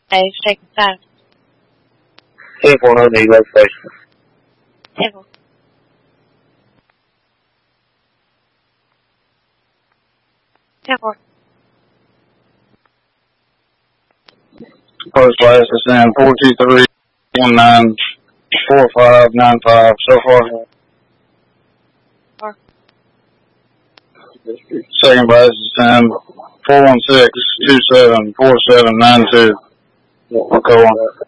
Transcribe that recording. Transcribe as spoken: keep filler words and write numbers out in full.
Hey, take five. ten four hundred location. ten four. ten four. First class is in four two three one nine four five nine five so far. Four. Second class is in four one six two seven four seven nine two. I'll go on.